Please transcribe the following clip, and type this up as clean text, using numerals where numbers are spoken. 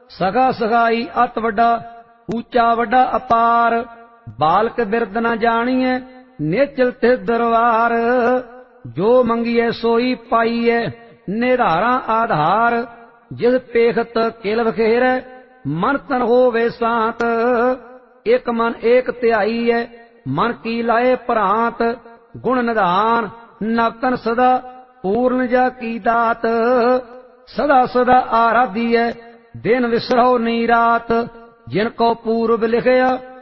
ਸਗਾ ਸਗਾਈ ਅਤ ਵੱਡਾ, ਊਚਾ ਵੱਡਾ ਅਪਾਰ। ਬਾਲਕ ਬਿਰਦ ਨ ਜਾਣੀਐ, ਨੇਚਲ ਤੇ ਦਰਬਾਰ। ਜੋ ਮੰਗੀਐ ਸੋਈ ਪਾਈਐ, ਨਿਧਾਰਾ ਆਧਾਰ। ਜਿਸ ਪੇਖਤ ਕਿਲ ਵਖੇਰੈ, ਮਨ ਤਨ ਹੋਵੇ ਸਾਤ। ਇਕ ਮਨ ਏਕ ਧਿਆਈਐ, ਮਨ ਕੀ ਲਾਏ ਭਰਾਂਤ। ਗੁਣ ਨਿਧਾਨ ਨਵਤਨ ਸਦਾ, ਪੂਰਨ ਜਾ ਕੀ ਦਾਤ। ਸਦਾ ਸਦਾ ਆਰਾਧੀਐ, ਦਿਨ ਵਿਸਰਹੁ ਨੀ ਰਾਤ। ਜਿਨ ਕੋ ਪੂਰਬ ਲਿਖਿਆ,